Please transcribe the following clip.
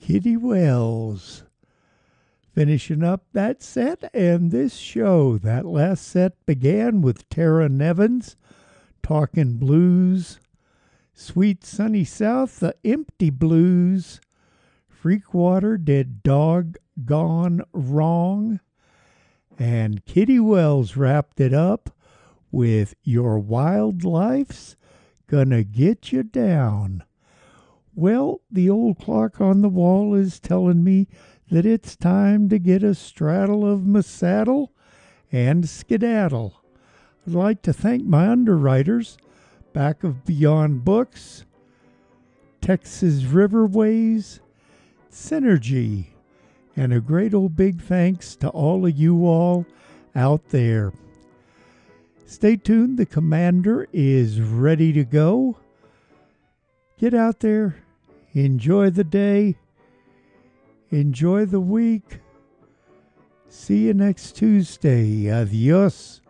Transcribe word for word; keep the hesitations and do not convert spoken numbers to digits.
Kitty Wells. Finishing up that set and this show. That last set began with Tara Nevins, Talking Blues, Sweet Sunny South, The Empty Blues, Freakwater did Dog Gone Wrong, and Kitty Wells wrapped it up with Your Wildlife's Gonna Get You Down. Well, the old clock on the wall is telling me that it's time to get a straddle of my saddle and skedaddle. I'd like to thank my underwriters, back of Beyond Books, Texas Riverways, Synergy, and a great old big thanks to all of you all out there. Stay tuned, the Commander is ready to go. Get out there, enjoy the day, enjoy the week. See you next Tuesday. Adios.